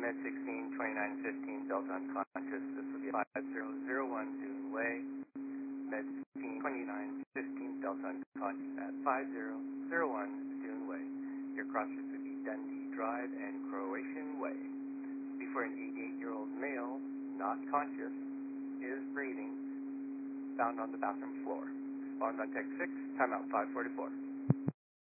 Med 16, 2915, Delta unconscious. This will be 5001 Dune Way. Med 16, 2915, Delta unconscious at 5001 Dune Way. Your crossers would be Dundee Drive and Croatian Way. Before an 88-year-old male, not conscious, is breathing, found on the bathroom floor. Respond on text 6, timeout 544.